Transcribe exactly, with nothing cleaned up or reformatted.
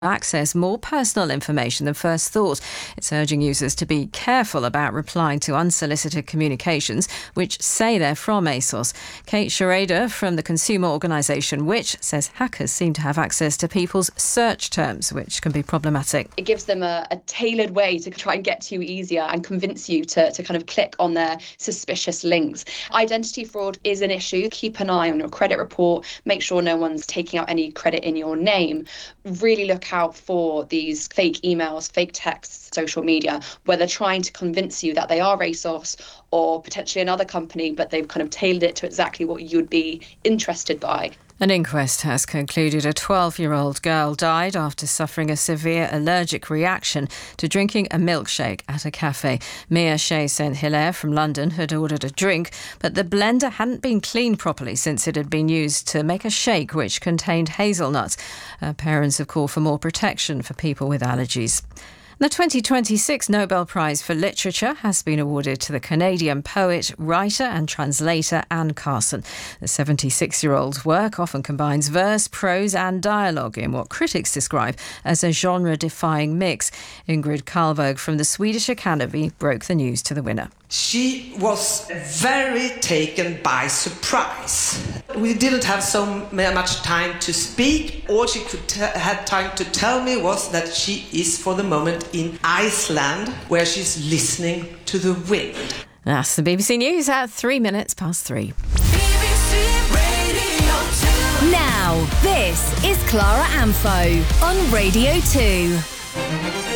access more personal information than first thought. It's urging users to be careful about replying to unsolicited communications which say they're from ASOS. Kate Schrader from the consumer organisation Which says hackers seem to have access to people's search terms, which can be problematic. It gives them a, a tailored way to try and get to you easier and convince you to, to kind of click on their suspicious links. Identity fraud is an issue. Keep an eye on your credit report. Make sure no one's taking out any credit in your name. Really look out for these fake emails, fake texts, social media, where they're trying to convince you that they are ASOS or potentially another company, but they've kind of tailored it to exactly what you'd be interested by. An inquest has concluded a twelve-year-old girl died after suffering a severe allergic reaction to drinking a milkshake at a cafe. Mia Shea Saint Hilaire from London had ordered a drink, but the blender hadn't been cleaned properly since it had been used to make a shake which contained hazelnuts. Her parents have called for more protection for people with allergies. The twenty twenty-six Nobel Prize for Literature has been awarded to the Canadian poet, writer and translator Anne Carson. The seventy-six-year-old's work often combines verse, prose and dialogue in what critics describe as a genre-defying mix. Ingrid Carlberg from the Swedish Academy broke the news to the winner. She was very taken by surprise. We didn't have so much time to speak. All she could t- had time to tell me was that she is for the moment in Iceland, where she's listening to the wind. That's the B B C News at three minutes past three. B B C Radio two. Now, this is Clara Amfo on Radio two.